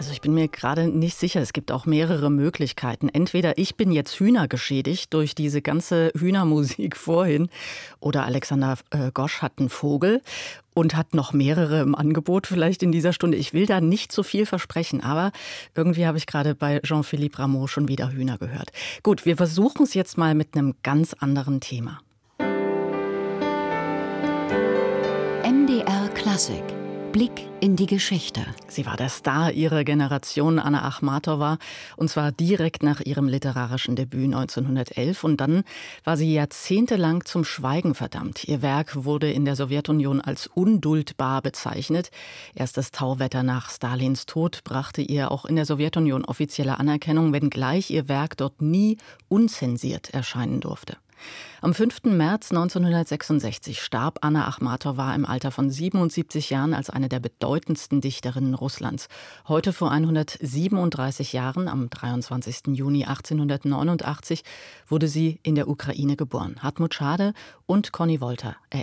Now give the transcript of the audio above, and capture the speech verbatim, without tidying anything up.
Also ich bin mir gerade nicht sicher. Es gibt auch mehrere Möglichkeiten. Entweder ich bin jetzt hühnergeschädigt durch diese ganze Hühnermusik vorhin oder Alexander äh, Gosch hat einen Vogel und hat noch mehrere im Angebot vielleicht in dieser Stunde. Ich will da nicht so viel versprechen, aber irgendwie habe ich gerade bei Jean-Philippe Rameau schon wieder Hühner gehört. Gut, wir versuchen es jetzt mal mit einem ganz anderen Thema. M D R Klassik. Blick in die Geschichte. Sie war der Star ihrer Generation, Anna Achmatowa, und zwar direkt nach ihrem literarischen Debüt neunzehnhundertelf. Und dann war sie jahrzehntelang zum Schweigen verdammt. Ihr Werk wurde in der Sowjetunion als unduldbar bezeichnet. Erst das Tauwetter nach Stalins Tod brachte ihr auch in der Sowjetunion offizielle Anerkennung, wenngleich ihr Werk dort nie unzensiert erscheinen durfte. Am fünften März neunzehnhundertsechsundsechzig starb Anna Achmatowa im Alter von siebenundsiebzig Jahren als eine der bedeutendsten Dichterinnen Russlands. Heute vor hundertsiebenunddreißig Jahren, am dreiundzwanzigsten Juni achtzehnhundertneunundachtzig, wurde sie in der Ukraine geboren. Hartmut Schade und Conny Wolter